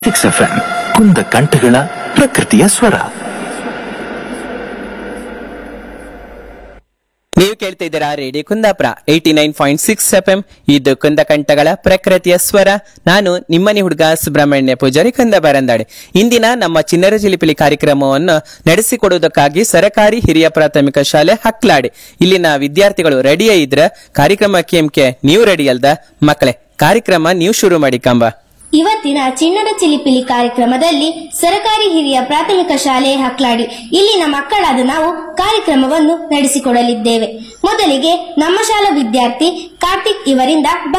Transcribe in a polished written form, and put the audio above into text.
6FM ಕುಂದ ಕಂಠಗಳ ಪ್ರಕೃತಿಯ ಸ್ವರ. ನೀವು ಕೇಳ್ತಾ ಇದ್ದೀರಾ ರೇಡಿಯೋ ಕುಂದಾಪುರ 89.6 FM. ಇದು ಕುಂದ ಕಂಠಗಳ ಪ್ರಕೃತಿಯ ಸ್ವರ. ನಾನು ನಿಮ್ಮನೆ ಹುಡುಗ ಸುಬ್ರಹ್ಮಣ್ಯ ಪೂಜಾರಿ ಕುಂದಬರಂದಾಡೆ. ಇಂದಿನ ನಮ್ಮ ಚಿನ್ನರ ಜಿಲಿಪಿಲಿ ಕಾರ್ಯಕ್ರಮವನ್ನು ನಡೆಸಿಕೊಡುವುದಕ್ಕಾಗಿ ಸರಕಾರಿ ಹಿರಿಯ ಪ್ರಾಥಮಿಕ ಶಾಲೆ ಹಕ್ಲಾಡಿ ಇಲ್ಲಿನ ವಿದ್ಯಾರ್ಥಿಗಳು ರೆಡಿಯೇ ಇದ್ರ ಕಾರ್ಯಕ್ರಮಕ್ಕೆ ನೀವು ರೆಡಿ ಅಲ್ದ ಮಕ್ಕಳೇ? ಕಾರ್ಯಕ್ರಮ ನೀವು ಶುರು ಮಾಡಿ ಕಂಬ. ಇವತ್ತಿನ ಚಿನ್ನದ ಚಿಲಿಪಿಲಿ ಕಾರ್ಯಕ್ರಮದಲ್ಲಿ ಸರಕಾರಿ ಹಿರಿಯ ಪ್ರಾಥಮಿಕ ಶಾಲೆ ಹಕ್ಲಾಡಿ ಇಲ್ಲಿನ ಮಕ್ಕಳಾದ ನಾವು ಕಾರ್ಯಕ್ರಮವನ್ನು ನಡೆಸಿಕೊಡಲಿದ್ದೇವೆ. ಮೊದಲಿಗೆ ನಮ್ಮ ಶಾಲಾ ವಿದ್ಯಾರ್ಥಿ ಕಾರ್ತಿಕ್ ಇವರಿಂದ